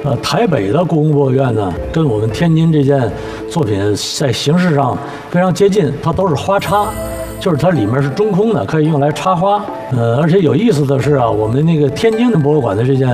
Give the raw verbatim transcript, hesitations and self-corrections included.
呃，台北的故宫博物院呢，跟我们天津这件作品在形式上非常接近，它都是花插，就是它里面是中空的，可以用来插花。呃，而且有意思的是啊，我们那个天津的博物馆的这件